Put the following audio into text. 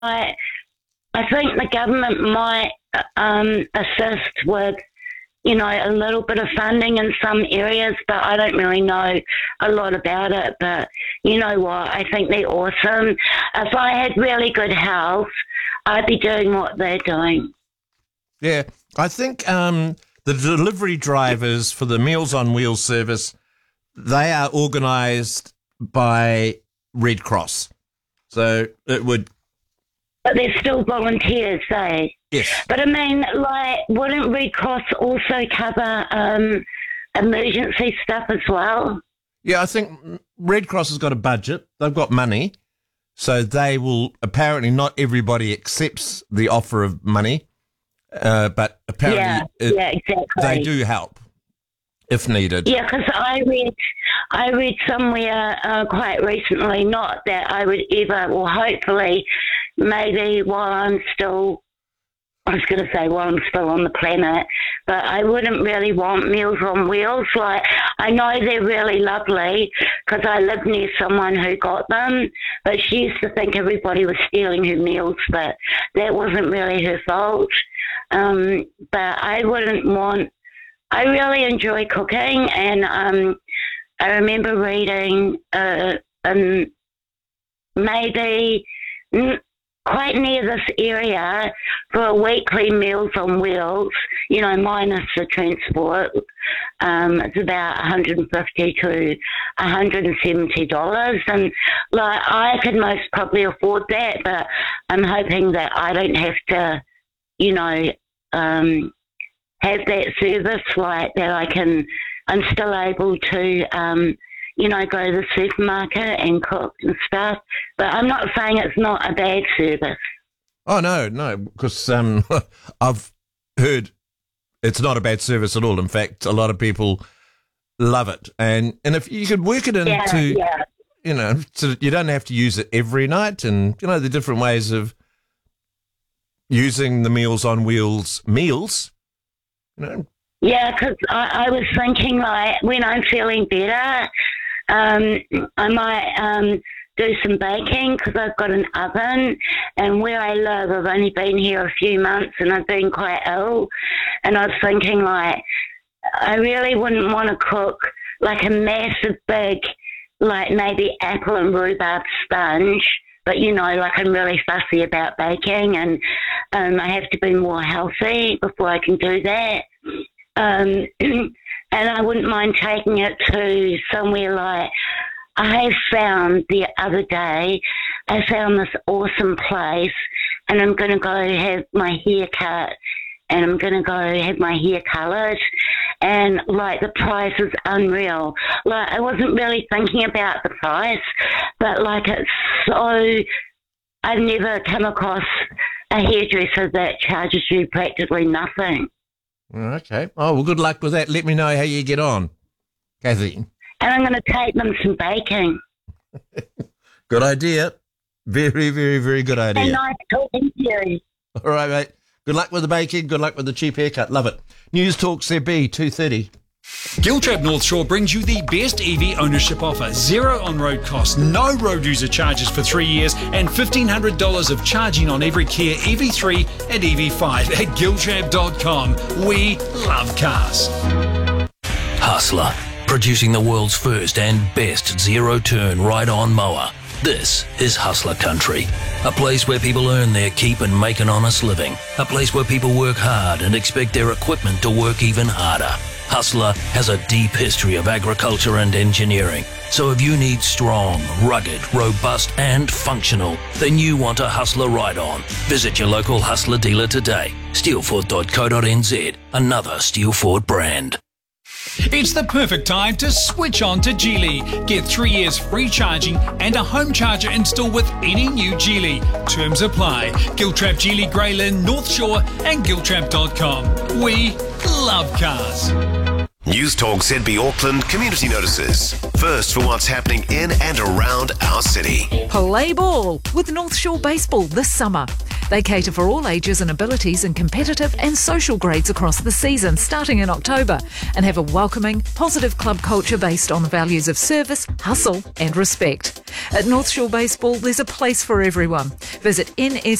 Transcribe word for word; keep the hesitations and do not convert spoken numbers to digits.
I, I think the government might um, assist with, you know, a little bit of funding in some areas, but I don't really know a lot about it. But you know what? I think they're awesome. If I had really good health, I'd be doing what they're doing. Yeah, I think um, the delivery drivers for the Meals on Wheels service, they are organised by Red Cross. So it would... But they're still volunteers, eh? Yes. But I mean, like, wouldn't Red Cross also cover um, emergency stuff as well? Yeah, I think Red Cross has got a budget. They've got money. So they will... Apparently not everybody accepts the offer of money. Uh, but apparently yeah, it, yeah, exactly. they do help if needed. Yeah, because I read, I read somewhere uh, quite recently, not that I would ever, or hopefully, maybe while I'm still, I was going to say while I'm still on the planet, but I wouldn't really want Meals on Wheels. Like, I know they're really lovely because I live near someone who got them, but she used to think everybody was stealing her meals, but that wasn't really her fault. Um, but I wouldn't want, I really enjoy cooking, and um, I remember reading uh, um, maybe n- quite near this area for a weekly Meals on Wheels, you know, minus the transport, um, it's about one hundred fifty to one hundred seventy dollars, and like I could most probably afford that, but I'm hoping that I don't have to, you know, um, have that service like that. I can, I'm still able to, um, you know, go to the supermarket and cook and stuff. But I'm not saying it's not a bad service. Oh, no, no, because um, I've heard it's not a bad service at all. In fact, a lot of people love it. And and if you could work it into, yeah, yeah. you know, so you don't have to use it every night, and, you know, the different ways of using the Meals on Wheels meals, you know. Yeah, because I, I was thinking, like, when I'm feeling better, um, I might um, do some baking because I've got an oven, and where I live, I've only been here a few months and I've been quite ill, and I was thinking, like, I really wouldn't want to cook, like, a massive, big, like, maybe apple and rhubarb sponge. But, you know, like, I'm really fussy about baking, and um, I have to be more healthy before I can do that. Um, and I wouldn't mind taking it to somewhere like, I found the other day, I found this awesome place, and I'm going to go have my hair cut, and I'm going to go have my hair coloured. And, like, the price is unreal. Like, I wasn't really thinking about the price, but, like, it's so... I've never come across a hairdresser that charges you practically nothing. Okay. Oh, well, good luck with that. Let me know how you get on, Kathy. And I'm going to take them some baking. Good idea. Very, very, very good idea. And nice talking to you. All right, mate. Good luck with the baking. Good luck with the cheap haircut. Love it. News Talk Z B, two thirty. Giltrap North Shore brings you the best E V ownership offer. Zero on-road costs, no road user charges for three years, and fifteen hundred dollars of charging on every Kia E V three and E V five at giltrap dot com. We love cars. Hustler, producing the world's first and best zero-turn ride-on mower. This is Hustler Country, a place where people earn their keep and make an honest living, a place where people work hard and expect their equipment to work even harder. Hustler has a deep history of agriculture and engineering, so if you need strong, rugged, robust and functional, then you want a Hustler ride-on. Visit your local Hustler dealer today. steelford dot co dot n z, another Steelford brand. It's the perfect time to switch on to Geely. Get three years free charging and a home charger installed with any new Geely. Terms apply. Giltrap Geely Greyland, North Shore and giltrap dot com. We love cars. News Talk Z B Auckland community notices. First for what's happening in and around our city. Play ball with North Shore Baseball this summer. They cater for all ages and abilities in competitive and social grades across the season, starting in October, and have a welcoming, positive club culture based on the values of service, hustle and respect. At North Shore Baseball, there's a place for everyone. Visit N S